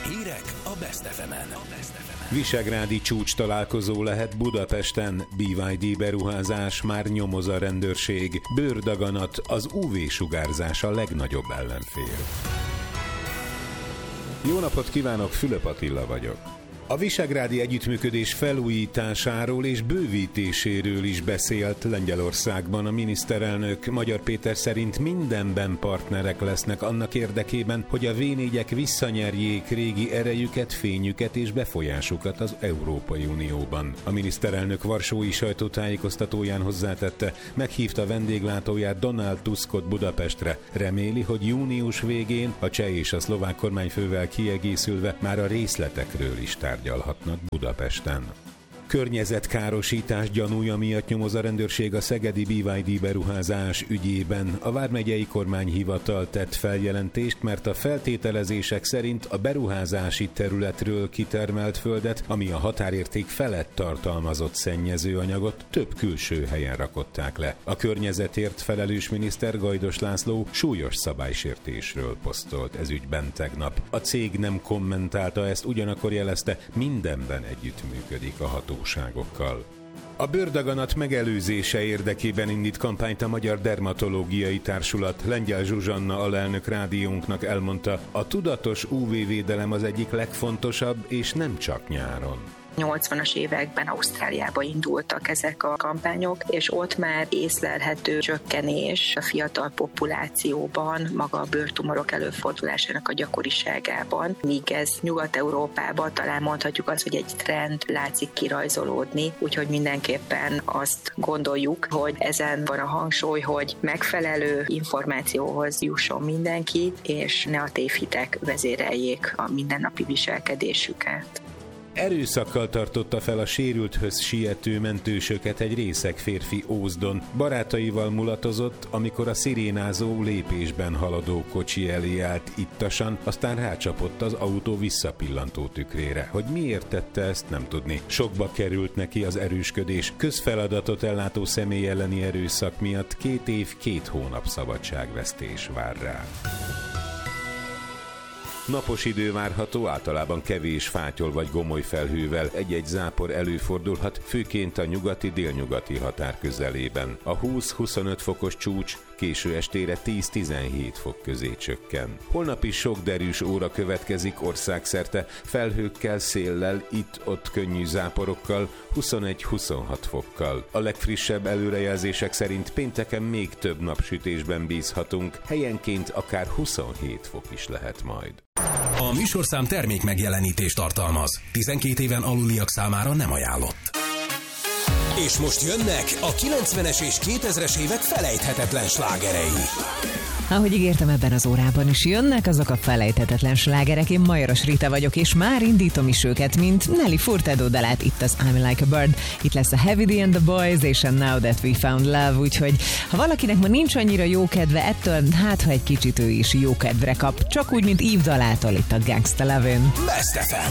Hírek a Best FM-en. Visegrádi csúcs találkozó lehet Budapesten, BYD beruházás, már nyomoz a rendőrség, bőrdaganat, az UV-sugárzás a legnagyobb ellenfél. Jó napot kívánok, Fülöp Attila vagyok. A visegrádi együttműködés felújításáról és bővítéséről is beszélt Lengyelországban a miniszterelnök. Magyar Péter szerint mindenben partnerek lesznek annak érdekében, hogy a V4-ek visszanyerjék régi erejüket, fényüket és befolyásukat az Európai Unióban. A miniszterelnök varsói sajtótájékoztatóján hozzátette, meghívta vendéglátóját Donald Tuskot Budapestre. Reméli, hogy június végén a cseh és a szlovák kormányfővel kiegészülve már a részletekről is tárgyalhatnak Budapesten. Környezetkárosítás gyanúja miatt nyomoz a rendőrség a szegedi BYD beruházás ügyében. A vármegyei kormányhivatal tett feljelentést, mert a feltételezések szerint a beruházási területről kitermelt földet, ami a határérték felett tartalmazott szennyezőanyagot, több külső helyen rakották le. A környezetért felelős miniszter Gajdos László súlyos szabálysértésről posztolt ez ügyben tegnap. A cég nem kommentálta ezt, ugyanakkor jelezte, mindenben együttműködik a hatóságokkal. A bőrdaganat megelőzése érdekében indít kampányt a Magyar Dermatológiai Társulat. Lengyel Zsuzsanna alelnök rádiónknak elmondta, a tudatos UV-védelem az egyik legfontosabb, és nem csak nyáron. 80-as években Ausztráliába indultak ezek a kampányok, és ott már észlelhető csökkenés a fiatal populációban, maga a bőrtumorok előfordulásának a gyakoriságában, míg ez Nyugat-Európában talán mondhatjuk azt, hogy egy trend látszik kirajzolódni, úgyhogy mindenképpen azt gondoljuk, hogy ezen van a hangsúly, hogy megfelelő információhoz jusson mindenki, és ne a tévhitek vezéreljék a mindennapi viselkedésüket. Erőszakkal tartotta fel a sérülthöz siető mentősöket egy részeg férfi Ózdon. Barátaival mulatozott, amikor a szirénázó lépésben haladó kocsi elé állt ittasan, aztán rácsapott az autó visszapillantó tükrére. Hogy miért tette ezt, nem tudni. Sokba került neki az erősködés. Közfeladatot ellátó személy elleni erőszak miatt 2 év, 2 hónap szabadságvesztés vár rá. Napos idő várható, általában kevés fátyol vagy gomoly felhővel, egy-egy zápor előfordulhat, főként a nyugati-délnyugati határ közelében. A 20-25 fokos csúcs késő estére 10-17 fok közé csökken. Holnap is sok derűs óra következik országszerte, felhőkkel, széllel, itt-ott könnyű záporokkal, 21-26 fokkal. A legfrissebb előrejelzések szerint pénteken még több napsütésben bízhatunk, helyenként akár 27 fok is lehet majd. A műsorszám termék megjelenítést tartalmaz. 12 éven aluliak számára nem ajánlott. És most jönnek a 90-es és 2000-es évek felejthetetlen slágerei. Ahogy ígértem, ebben az órában is jönnek azok a felejthetetlen slágerek. Én Majoros Rita vagyok, és már indítom is őket, mint Nelly Furtado dalát, itt az I'm Like a Bird, itt lesz a Heavy D and the Boys és a Now That We Found Love, úgyhogy ha valakinek ma nincs annyira jó kedve, ettől hát ha egy kicsit ő is jó kedvre kap, csak úgy, mint Eve dalától itt a Gangsta Lovin'. Best FM.